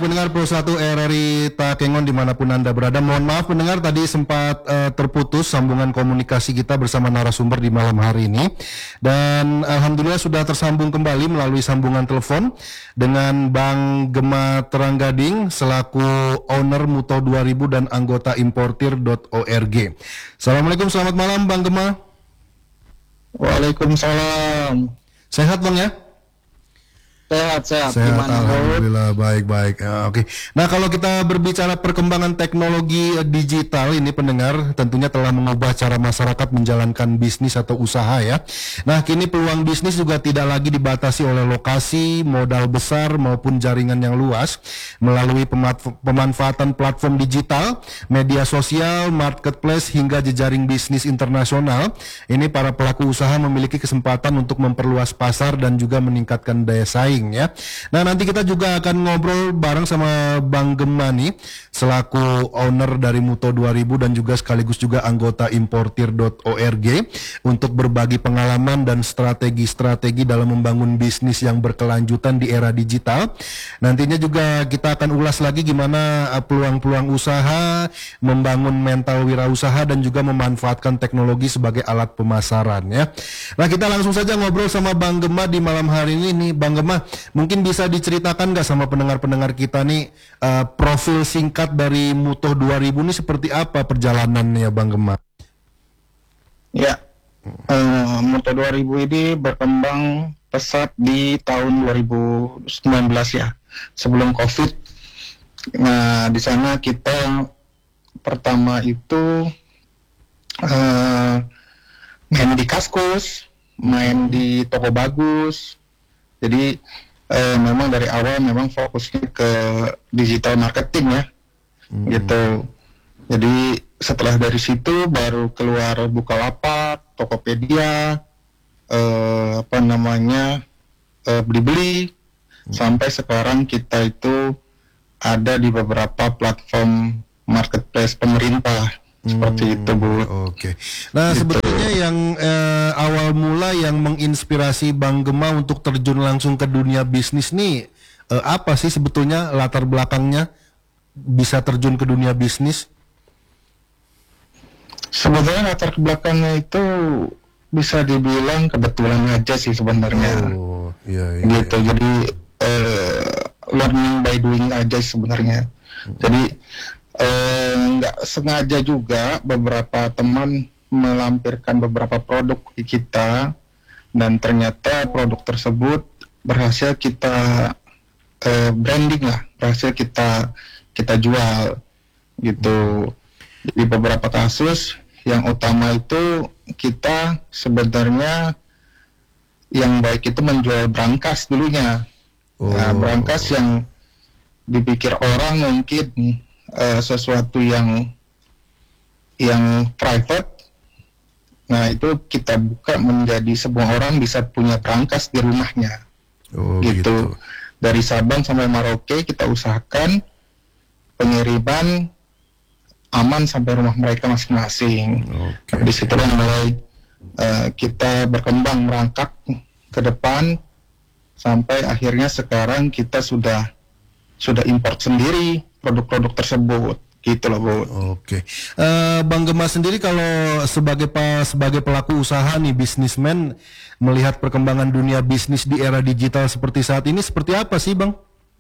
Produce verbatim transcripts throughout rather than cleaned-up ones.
pendengar Pro satu R R I Takengon dimanapun Anda berada. Mohon maaf pendengar, tadi sempat uh, terputus sambungan komunikasi kita bersama narasumber di malam hari ini. Dan Alhamdulillah sudah tersambung kembali melalui sambungan telepon dengan Bang Gema Teranggading selaku owner Muto dua ribu dan anggota importir dot org. Assalamualaikum, selamat malam Bang Gema. Waalaikumsalam. Sehat Bang ya? Sehat, sehat. Sehat, Gimana, alhamdulillah, baik-baik. Ya, oke. Nah, kalau kita berbicara perkembangan teknologi digital ini pendengar tentunya telah mengubah cara masyarakat menjalankan bisnis atau usaha ya. Nah, kini peluang bisnis juga tidak lagi dibatasi oleh lokasi, modal besar maupun jaringan yang luas melalui pemanfaatan platform digital, media sosial, marketplace hingga jejaring bisnis internasional. Ini para pelaku usaha memiliki kesempatan untuk memperluas pasar dan juga meningkatkan daya saing. Ya. Nah, nanti kita juga akan ngobrol bareng sama Bang Gema nih selaku owner dari Muto dua ribu dan juga sekaligus juga anggota importir dot org untuk berbagi pengalaman dan strategi-strategi dalam membangun bisnis yang berkelanjutan di era digital. Nantinya juga kita akan ulas lagi gimana peluang-peluang usaha, membangun mental wirausaha dan juga memanfaatkan teknologi sebagai alat pemasaran ya. Nah, kita langsung saja ngobrol sama Bang Gema di malam hari ini nih. Bang Gema, mungkin bisa diceritakan nggak sama pendengar-pendengar kita nih uh, profil singkat dari Muto dua ribu ini seperti apa perjalanannya Bang Gema? Ya, uh, Muto dua ribu ini berkembang pesat di tahun dua ribu sembilan belas ya, sebelum COVID. Nah, di sana kita pertama itu uh, main di Kaskus, main di toko bagus. Jadi eh, memang dari awal memang fokusnya ke digital marketing ya, hmm. gitu. Jadi setelah dari situ baru keluar Bukalapak, Tokopedia, eh, apa namanya eh, Blibli, hmm. sampai sekarang kita itu ada di beberapa platform marketplace pemerintah. Seperti hmm, itu Bu. Oke. Okay. Nah gitu. Sebetulnya yang eh, awal mula yang menginspirasi Bang Gema untuk terjun langsung ke dunia bisnis nih eh, apa sih sebetulnya latar belakangnya bisa terjun ke dunia bisnis? Sebetulnya latar belakangnya itu bisa dibilang kebetulan aja sih sebenarnya. Oh, iya, iya. Gitu. Jadi eh, learning by doing aja sebenarnya. Hmm. Jadi nggak eh, sengaja juga beberapa teman melampirkan beberapa produk di kita dan ternyata produk tersebut berhasil kita eh, branding lah, berhasil kita kita jual gitu. Di beberapa kasus yang utama itu kita sebenarnya yang baik itu menjual brankas dulunya. Oh. Nah, brankas yang dipikir orang mungkin Uh, sesuatu yang yang private, nah itu kita buka menjadi semua orang bisa punya brankas di rumahnya. Oh, gitu. gitu dari Sabang sampai Merauke kita usahakan pengiriman aman sampai rumah mereka masing-masing. Okay. Di situ mulai uh, kita berkembang merangkak ke depan sampai akhirnya sekarang kita sudah sudah import sendiri produk-produk tersebut, gitu loh Bu. Oke, uh, Bang Gema sendiri kalau sebagai pa, sebagai pelaku usaha nih, bisnismen, melihat perkembangan dunia bisnis di era digital seperti saat ini, seperti apa sih Bang?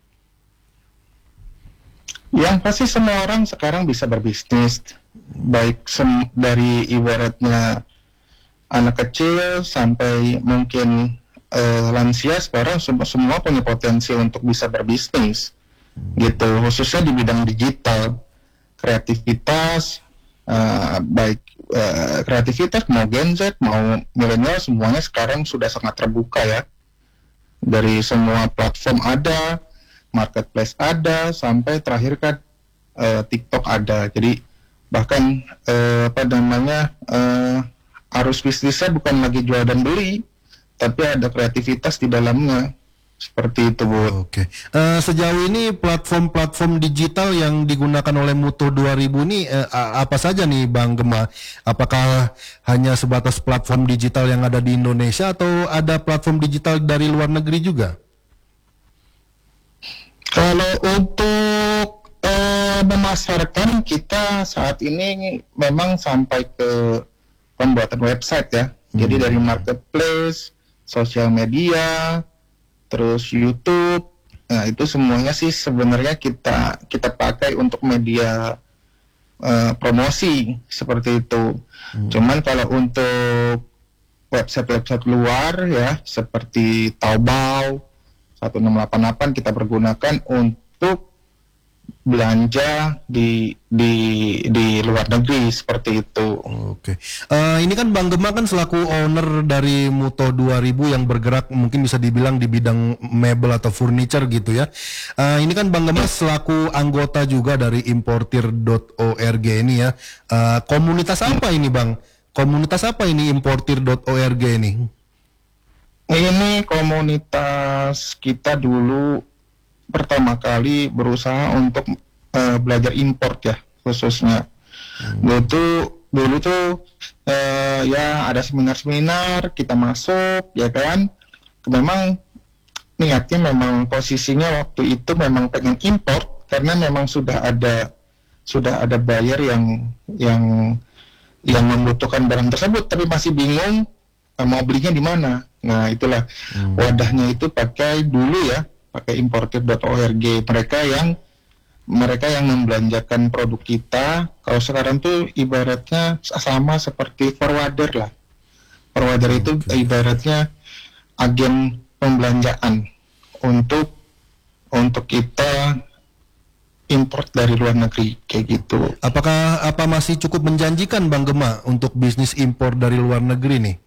Yang pasti semua orang sekarang bisa berbisnis, baik sem- dari ibaratnya anak kecil sampai mungkin uh, lansia sekarang semua, semua punya potensi untuk bisa berbisnis. Gitu, khususnya di bidang digital, kreativitas, uh, baik uh, kreativitas mau Gen Z mau milenial semuanya sekarang sudah sangat terbuka ya. Dari semua platform ada, marketplace ada, sampai terakhir kan uh, TikTok ada. Jadi bahkan uh, apa namanya uh, arus bisnisnya bukan lagi jual dan beli, tapi ada kreativitas di dalamnya. Seperti itu Bu. Oke. Uh, sejauh ini platform-platform digital yang digunakan oleh Muto dua ribu ini uh, apa saja nih Bang Gema? Apakah hanya sebatas platform digital yang ada di Indonesia atau ada platform digital dari luar negeri juga? Kalau untuk memasarkan kita saat ini memang sampai ke pembuatan website ya. Hmm. Jadi dari marketplace, sosial media, terus YouTube. Nah, itu semuanya sih sebenarnya kita kita pakai untuk media uh, promosi seperti itu. Hmm. Cuman kalau untuk website-website luar ya seperti Taobao satu enam delapan delapan kita pergunakan untuk belanja di di di luar negeri seperti itu. Oke. Uh, ini kan Bang Gema kan selaku owner dari Muto dua ribu yang bergerak mungkin bisa dibilang di bidang mebel atau furniture gitu ya. Uh, ini kan Bang Gema selaku anggota juga dari importir dot org ini ya. Uh, komunitas apa ini Bang? Komunitas apa ini importir dot org ini? Ini komunitas kita dulu pertama kali berusaha untuk uh, belajar import ya khususnya. Hmm. Dulu tuh dulu tuh uh, ya ada seminar-seminar kita masuk ya kan. Memang niatnya memang posisinya waktu itu memang pengen import karena memang sudah ada sudah ada buyer yang yang yang membutuhkan barang tersebut tapi masih bingung uh, mau belinya di mana. Nah itulah hmm. wadahnya itu pakai dulu ya. pakai importir dot org, mereka yang mereka yang membelanjakan produk kita. Kalau sekarang tuh ibaratnya sama seperti forwarder lah. Forwarder itu ibaratnya agen pembelanjaan untuk untuk kita import dari luar negeri kayak gitu. Apakah apa masih cukup menjanjikan Bang Gema untuk bisnis impor dari luar negeri nih?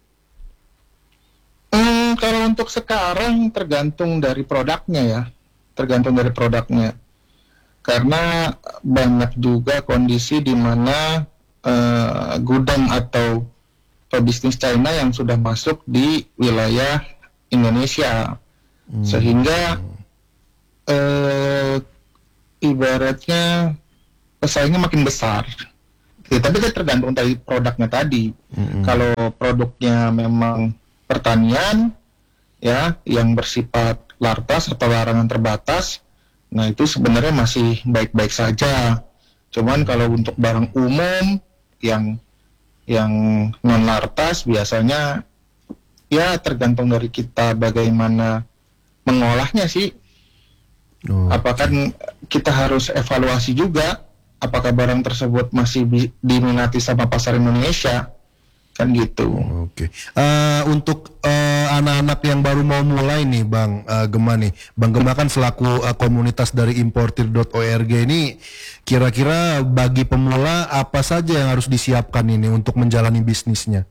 Hmm, kalau untuk sekarang tergantung dari produknya ya, tergantung dari produknya. Karena banyak juga kondisi di mana uh, gudang atau pebisnis China yang sudah masuk di wilayah Indonesia, hmm. sehingga uh, ibaratnya pesaingnya makin besar. Ya, tapi kan tergantung dari produknya tadi. Hmm. Kalau produknya memang pertanian ya yang bersifat lartas atau larangan terbatas, nah itu sebenarnya masih baik-baik saja. Cuman kalau untuk barang umum yang yang non lartas biasanya ya tergantung dari kita bagaimana mengolahnya sih. Oh, apakah okay. kita harus evaluasi juga apakah barang tersebut masih bi- diminati sama pasar Indonesia. Kan gitu. Oke. Okay. Uh, untuk uh, anak-anak yang baru mau mulai nih, Bang uh, Gema nih, Bang Gema kan selaku uh, komunitas dari importir dot org ini, kira-kira bagi pemula apa saja yang harus disiapkan ini untuk menjalani bisnisnya?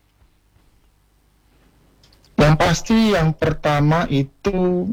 Yang pasti yang pertama itu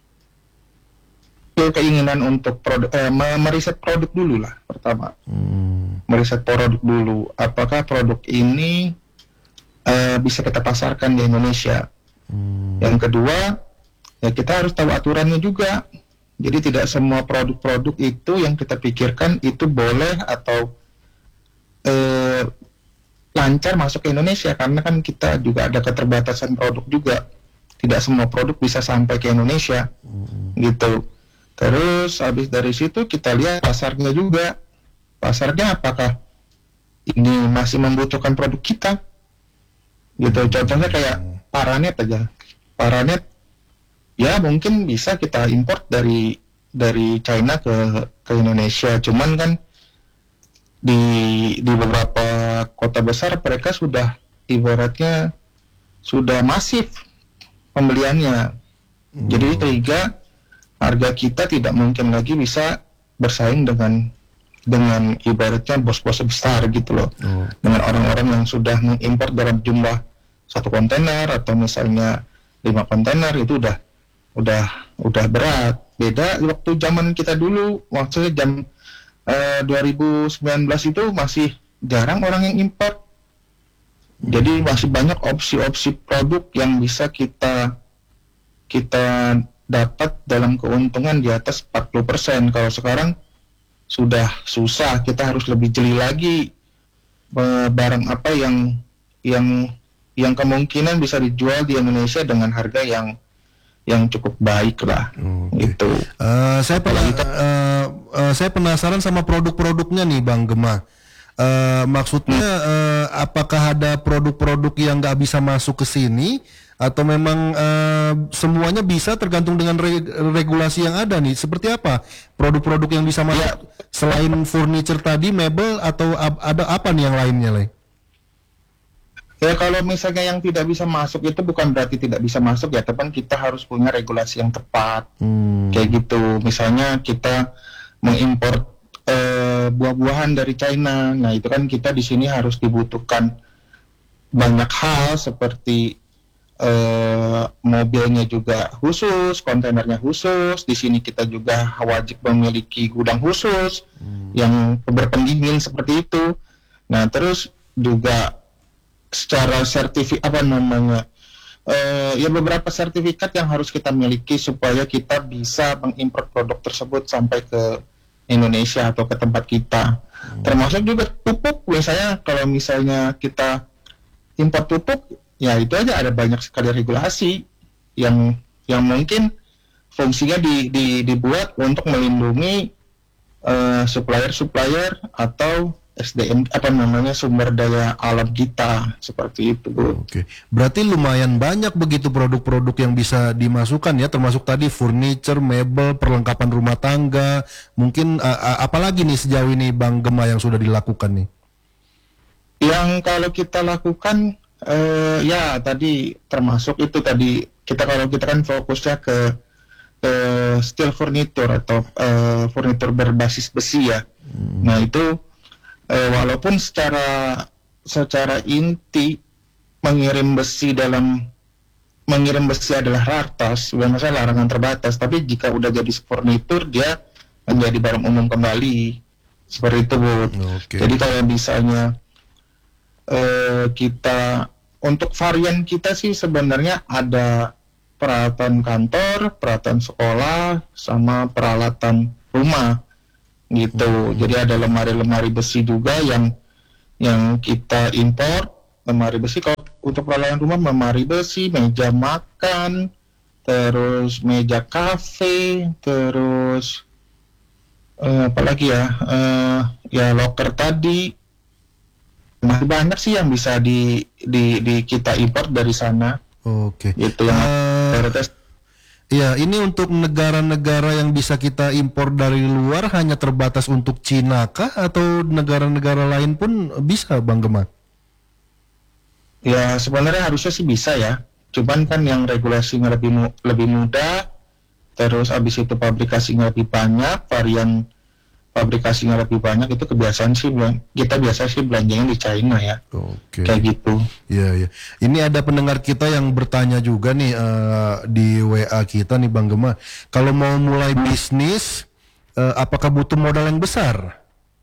keinginan untuk produk, eh, meriset produk dulu lah pertama. Hmm. Meriset produk dulu. Apakah produk ini Uh, bisa kita pasarkan di Indonesia. Hmm. Yang kedua, ya kita harus tahu aturannya juga. Jadi tidak semua produk-produk itu yang kita pikirkan itu boleh atau uh, lancar masuk ke Indonesia, karena kan kita juga ada keterbatasan produk juga. Tidak semua produk bisa sampai ke Indonesia, hmm. gitu. Terus habis dari situ kita lihat pasarnya juga. Pasarnya apakah ini masih membutuhkan produk kita? Gitu, contohnya kayak Paranet aja. Paranet ya mungkin bisa kita import dari dari China ke ke Indonesia. Cuman kan di di beberapa kota besar mereka sudah ibaratnya sudah masif pembeliannya. Hmm. Jadi sehingga harga kita tidak mungkin lagi bisa bersaing dengan dengan ibaratnya bos-bos besar gitu loh. Hmm. Dengan orang-orang yang sudah mengimpor dalam jumlah satu kontainer atau misalnya lima kontainer itu udah udah udah berat. Beda waktu zaman kita dulu, waktu jam uh, dua ribu sembilan belas itu masih jarang orang yang import. Jadi masih banyak opsi-opsi produk yang bisa kita kita dapat dalam keuntungan di atas empat puluh persen. Kalau sekarang sudah susah, kita harus lebih jeli lagi barang apa yang yang yang kemungkinan bisa dijual di Indonesia dengan harga yang yang cukup baik lah. Okay. Itu. Uh, saya pernah uh, eh, saya penasaran sama produk-produknya nih Bang Gema. Eh, maksudnya eh, apakah ada produk-produk yang nggak bisa masuk ke sini atau memang eh, semuanya bisa tergantung dengan re- regulasi yang ada nih? Seperti apa produk-produk yang bisa masuk Ya. selain furniture tadi, mebel atau ab- ada apa nih yang lainnya, Le? Ya kalau misalnya yang tidak bisa masuk itu bukan berarti tidak bisa masuk ya, teman, kita harus punya regulasi yang tepat. Hmm. Kayak gitu. Misalnya kita mengimpor eh, buah-buahan dari China. Nah, itu kan kita di sini harus dibutuhkan banyak hal seperti eh, mobilnya juga khusus, kontainernya khusus. Di sini kita juga wajib memiliki gudang khusus yang berpendingin seperti itu. Nah, terus juga secara sertifikat apa namanya eh, ya beberapa sertifikat yang harus kita miliki supaya kita bisa mengimpor produk tersebut sampai ke Indonesia atau ke tempat kita. Termasuk juga pupuk, misalnya kalau misalnya kita impor pupuk, ya itu aja ada banyak sekali regulasi yang yang mungkin fungsinya di, di, dibuat untuk melindungi eh, supplier-supplier atau S D M apa namanya sumber daya alam kita seperti itu, Bu. Oke, berarti lumayan banyak begitu produk-produk yang bisa dimasukkan ya, termasuk tadi furniture, mebel, perlengkapan rumah tangga. Mungkin uh, uh, apalagi nih sejauh ini Bang Gema yang sudah dilakukan nih? Yang kalau kita lakukan eh, ya tadi termasuk itu tadi kita kalau kita kan fokusnya ke ke steel furniture atau eh, furniture berbasis besi ya. Hmm. Nah itu eh, walaupun secara secara inti mengirim besi dalam mengirim besi adalah ratas, biasanya larangan terbatas. Tapi jika udah jadi furniture dia menjadi barang umum kembali seperti itu, Bu. Oke. Jadi kalau misalnya eh, kita untuk varian kita sih sebenarnya ada peralatan kantor, peralatan sekolah, sama peralatan rumah gitu. Jadi ada lemari-lemari besi juga yang yang kita impor, lemari besi. Kalau untuk peralatan rumah, lemari besi, meja makan, terus meja kafe, terus eh, apa lagi ya, eh, ya locker tadi. Masih banyak sih yang bisa di, di, di kita import dari sana. Oke. Gitu yang Eh, prioritas. Ya, ini untuk negara-negara yang bisa kita impor dari luar hanya terbatas untuk Cina kah atau negara-negara lain pun bisa, Bang Gema? Ya sebenarnya harusnya sih bisa ya. Cuman kan yang regulasinya lebih mu- lebih mudah, terus abis itu pabrikasinya lebih banyak, varian pabrikasinya lebih banyak, itu kebiasaan sih belan- kita biasa sih belanjanya di China ya. Oke. Kayak gitu. Iya, iya. Ini ada pendengar kita yang bertanya juga nih eh, di W A kita nih Bang Gema. Kalau mau mulai bisnis, eh, apakah butuh modal yang besar?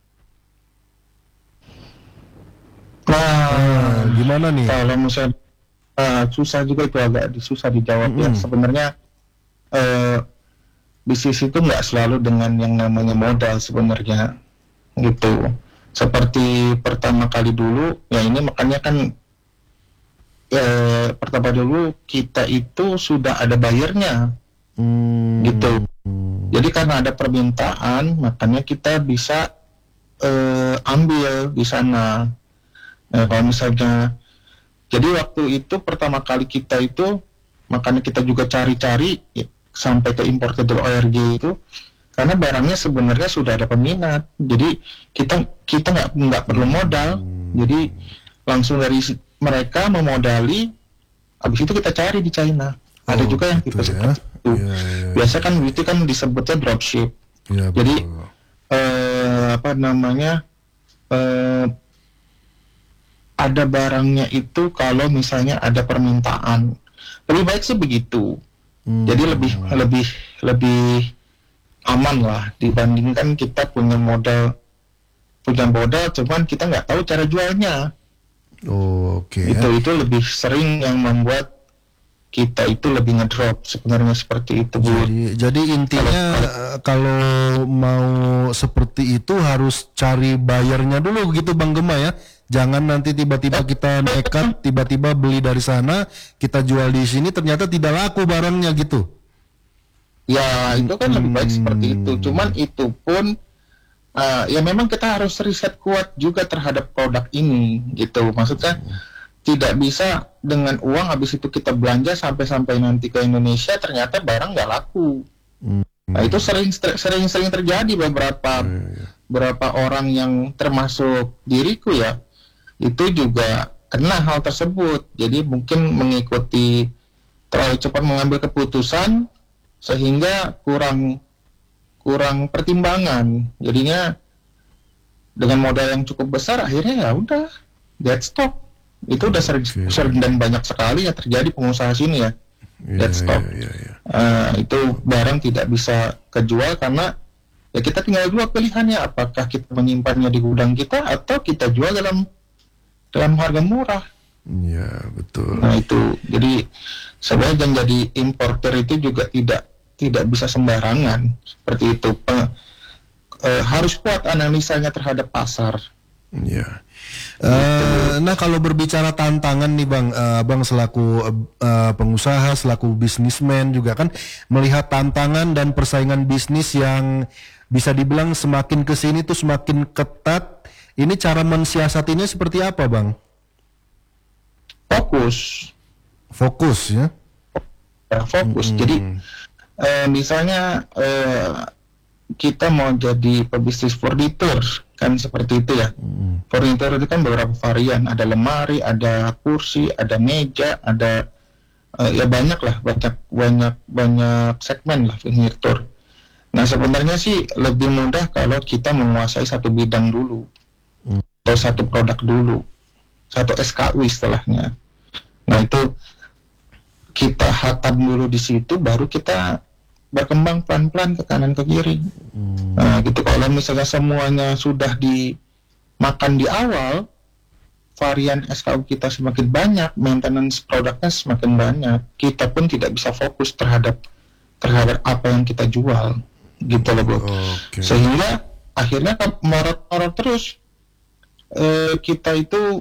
Nah, Ah, gimana nih? kalau misalnya eh, susah juga itu agak di- susah dijawab ya. Mm-mm. Sebenarnya eh, bisnis itu nggak selalu dengan yang namanya modal sebenarnya gitu. Seperti pertama kali dulu, ya ini makanya kan eh, pertama dulu kita itu sudah ada bayarnya Hmm, gitu. Jadi karena ada permintaan, makanya kita bisa eh, ambil di sana. Nah, kalau misalnya, jadi waktu itu pertama kali kita itu, makanya kita juga cari-cari ya, sampai ke imported O R G itu, karena barangnya sebenarnya sudah ada peminat. Jadi kita kita nggak nggak perlu modal. Jadi langsung dari si- mereka memodali, habis itu kita cari di China. Ada Oh, juga yang gitu tipe ya. seperti itu. Iya, iya, Biasa kan itu kan disebutnya dropship. iya, Jadi betul. eh, apa namanya eh, ada barangnya itu kalau misalnya ada permintaan. Lebih baik sih begitu. Hmm. Jadi lebih lebih lebih aman lah dibandingkan kita punya modal punya modal cuman kita nggak tahu cara jualnya. Oh, oke. Itu itu lebih sering yang membuat kita itu lebih ngedrop sebenarnya seperti itu, Bu. Jadi, jadi intinya eh, kalau mau seperti itu harus cari bayarnya dulu gitu Bang Gema ya. Jangan nanti tiba-tiba kita nekat, tiba-tiba beli dari sana, kita jual di sini ternyata tidak laku barangnya gitu. Ya itu kan lebih baik seperti itu. Hmm. Cuman itu pun uh, ya memang kita harus riset kuat juga terhadap produk ini gitu. Maksudnya tidak bisa dengan uang habis itu kita belanja sampai-sampai nanti ke Indonesia ternyata barang nggak laku. Hmm. Nah itu sering sering sering terjadi beberapa Iya. beberapa orang yang termasuk diriku ya itu juga kena hal tersebut. Jadi mungkin mengikuti terlalu cepat mengambil keputusan sehingga kurang kurang pertimbangan. Jadinya dengan modal yang cukup besar akhirnya ya udah dead stock. Itu udah sering, Oke. sering dan banyak sekali ya terjadi pengusaha sini ya. Iya, Dead stock. iya, iya, iya. Uh, itu barang tidak bisa kejual karena ya kita tinggal dua pilihannya, apakah kita menyimpannya di gudang kita atau kita jual dalam dalam harga murah. Iya, betul. Nah itu jadi sebenarnya yang jadi importer itu juga tidak tidak bisa sembarangan seperti itu. Pe- eh, harus kuat analisanya terhadap pasar. Iya. Eh, nah kalau berbicara tantangan nih bang, eh, bang selaku eh, pengusaha, selaku bisnismen juga kan melihat tantangan dan persaingan bisnis yang bisa dibilang semakin kesini tuh semakin ketat. Ini cara mensiasatinya seperti apa bang? Fokus, Fokus ya. ya, fokus. Hmm. Jadi eh, misalnya eh, kita mau jadi pebisnis furnitur kan seperti itu ya. Hmm. Furnitur itu kan beberapa varian, ada lemari, ada kursi, ada meja, ada uh, ya banyak lah, banyak banyak banyak segmen lah furnitur. Nah sebenarnya sih lebih mudah kalau kita menguasai satu bidang dulu, Hmm. atau satu produk dulu, satu S K U istilahnya. Nah itu kita hatam dulu di situ, baru kita berkembang pelan-pelan ke kanan ke kiri. Hmm. Nah gitu, kalau misalnya semuanya sudah dimakan di awal, varian S K U kita semakin banyak, maintenance produknya semakin banyak, kita pun tidak bisa fokus terhadap terhadap apa yang kita jual, gitu loh bro. Oke. Sehingga akhirnya kan morot-morot terus. Eh, kita itu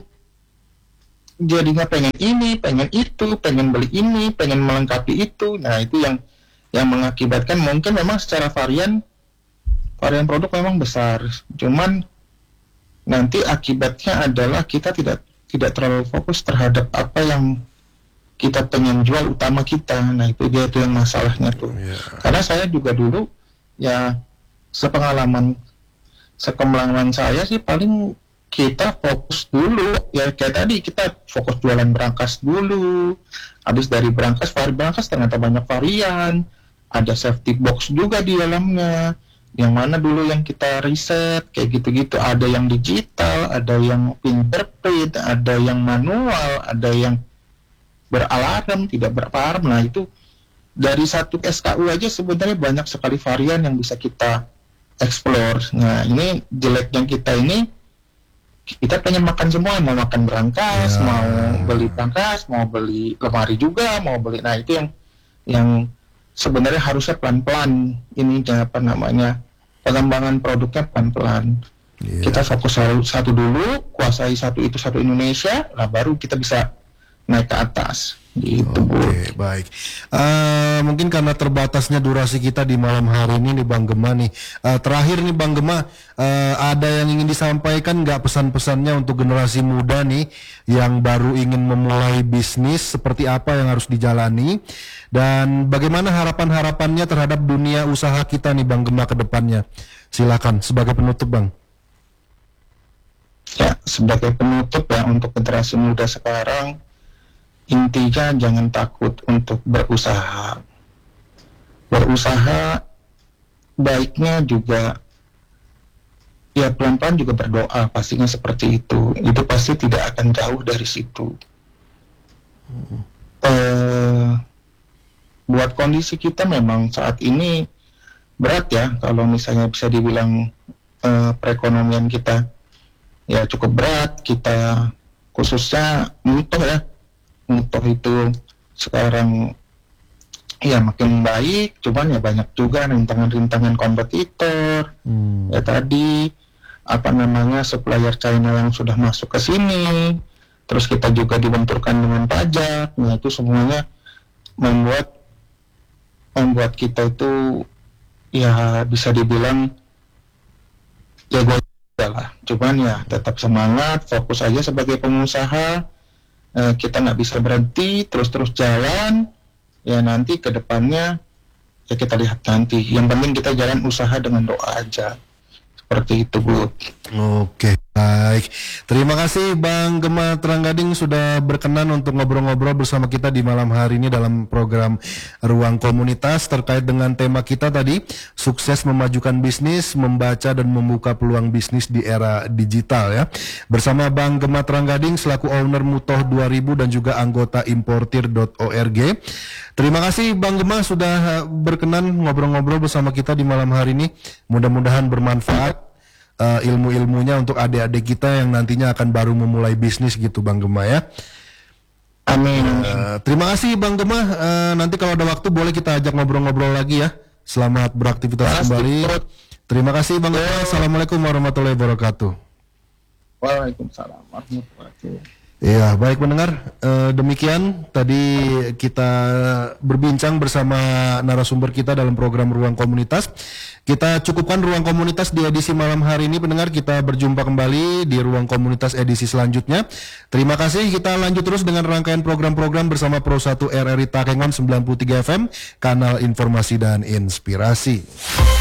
jadinya pengen ini, pengen itu, pengen beli ini, pengen melengkapi itu. Nah itu yang yang mengakibatkan mungkin memang secara varian varian produk memang besar, cuman nanti akibatnya adalah kita tidak tidak terlalu fokus terhadap apa yang kita pengen jual utama kita. Nah itu dia itu yang masalahnya tuh. Iya. Karena saya juga dulu ya sepengalaman sepengalaman saya sih paling kita fokus dulu ya kayak tadi, kita fokus jualan berangkas dulu. Habis dari berangkas, vari berangkas ternyata banyak varian, ada safety box juga di dalamnya. Yang mana dulu yang kita riset kayak gitu-gitu, ada yang digital, ada yang fingerprint, ada yang manual, ada yang beralarm, tidak beralarm. Nah itu dari satu S K U aja sebenarnya banyak sekali varian yang bisa kita explore. Nah ini jeleknya kita ini, kita pengen makan semua, mau makan berangkas, Ya. mau beli berangkas, mau beli lemari juga, mau beli. Nah itu yang yang sebenarnya harusnya pelan-pelan ini apa namanya, pengembangan produknya pelan-pelan. Iya. Kita fokus satu, satu dulu, kuasai satu itu satu Indonesia, lah baru kita bisa naik ke atas. Gitu Bu. Oke, baik. Eh, mungkin karena terbatasnya durasi kita di malam hari ini nih Bang Gema nih. Eh, terakhir nih Bang Gema, eh, ada yang ingin disampaikan nggak pesan-pesannya untuk generasi muda nih yang baru ingin memulai bisnis, seperti apa yang harus dijalani dan bagaimana harapan-harapannya terhadap dunia usaha kita nih Bang Gema ke depannya. Silakan sebagai penutup Bang. Ya, sebagai penutup ya untuk generasi muda sekarang, intinya jangan takut untuk berusaha. Berusaha baiknya juga ya pelan-pelan juga berdoa, pastinya seperti itu. Itu pasti tidak akan jauh dari situ. Eh, buat kondisi kita memang saat ini berat ya, kalau misalnya bisa dibilang eh, perekonomian kita ya cukup berat. Kita khususnya mutu ya, mutu itu sekarang ya makin baik, cuman ya banyak juga rintangan-rintangan kompetitor. Hmm. Ya tadi apa namanya, supplier China yang sudah masuk ke sini, terus kita juga dibenturkan dengan pajak. Nah itu semuanya membuat membuat kita itu ya bisa dibilang ya gue lah. Cuman ya tetap semangat, fokus aja sebagai pengusaha. Eh, kita nggak bisa berhenti, terus-terus jalan. Ya nanti ke depannya ya kita lihat nanti. Yang penting kita jalan usaha dengan doa aja. Seperti itu, Bu. Oke, baik. Terima kasih Bang Gema Trenggading sudah berkenan untuk ngobrol-ngobrol bersama kita di malam hari ini dalam program Ruang Komunitas terkait dengan tema kita tadi, sukses memajukan bisnis, membaca dan membuka peluang bisnis di era digital ya. Bersama Bang Gema Trenggading selaku owner Mutoh dua ribu dan juga anggota importir dot org. Terima kasih Bang Gema sudah berkenan ngobrol-ngobrol bersama kita di malam hari ini. Mudah-mudahan bermanfaat uh, ilmu-ilmunya untuk adik-adik kita yang nantinya akan baru memulai bisnis gitu Bang Gema ya. Amin. Uh, terima kasih Bang Gema. Uh, nanti kalau ada waktu boleh kita ajak ngobrol-ngobrol lagi ya. Selamat beraktivitas Pasti, kembali. Bro. Terima kasih Bang Gema. Assalamualaikum warahmatullahi wabarakatuh. Waalaikumsalam warahmatullahi wabarakatuh. Ya, baik pendengar, eh, demikian tadi kita berbincang bersama narasumber kita dalam program Ruang Komunitas. Kita cukupkan Ruang Komunitas di edisi malam hari ini pendengar, kita berjumpa kembali di Ruang Komunitas edisi selanjutnya. Terima kasih, kita lanjut terus dengan rangkaian program-program bersama Pro satu R R I Takengon sembilan puluh tiga F M, kanal informasi dan inspirasi.